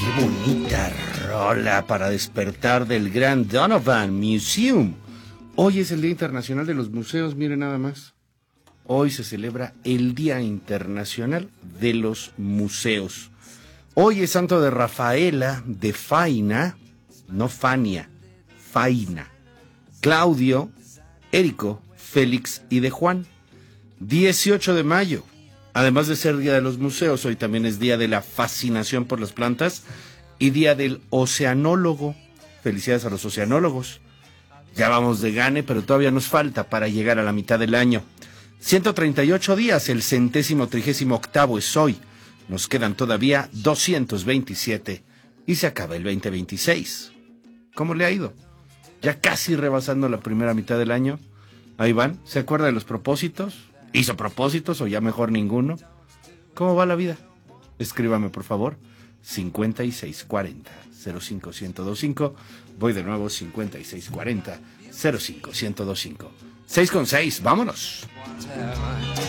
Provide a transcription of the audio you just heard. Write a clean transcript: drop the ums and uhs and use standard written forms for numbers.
Qué bonita rola para despertar del Grand Donovan Museum. Hoy es el Día Internacional de los Museos, miren nada más. Hoy se celebra el Día Internacional de los Museos. Hoy es santo de Rafaela, de Faina, no Fania, Faina, Claudio, Érico, Félix y de Juan. 18 de mayo. Además de ser Día de los Museos, hoy también es Día de la Fascinación por las Plantas y Día del Oceanólogo. Felicidades a los oceanólogos. Ya vamos de gane, pero todavía nos falta para llegar a la mitad del año. 138 días, el 138º es hoy. Nos quedan todavía 227 y se acaba el 2026. ¿Cómo le ha ido? Ya casi rebasando la primera mitad del año. Ahí van. ¿Se acuerda de los propósitos? ¿Hizo propósitos o ya mejor ninguno? ¿Cómo va la vida? Escríbame, por favor. 5640-05125. Voy de nuevo, 5640-05125. 6 con 6, vámonos.